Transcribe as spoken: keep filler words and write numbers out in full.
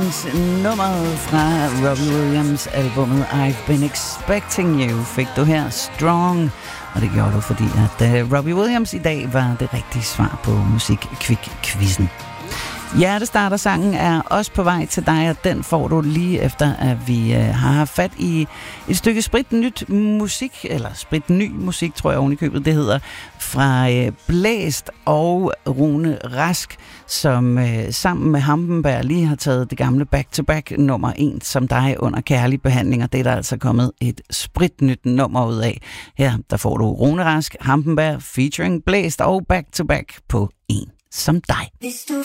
Nummeret fra Robbie Williams albumet I've Been Expecting You fik du her, Strong, og det gjorde du, fordi at uh, Robbie Williams i dag var det rigtige svar på Musikquiz-quizzen. Hjertestarter-sangen er også på vej til dig, og den får du lige efter, at vi uh, har haft fat i et stykke spritnyt musik, eller spritny musik, tror jeg oven i købet, det hedder, fra uh, Blæst og Rune Rask, som uh, sammen med Hampenberg lige har taget det gamle back-to-back nummer en som dig under kærlig behandling, og det er der altså kommet et spritnyt nummer ud af. Her der får du Rune Rask, Hampenberg featuring Blæst og back-to-back på en som dig.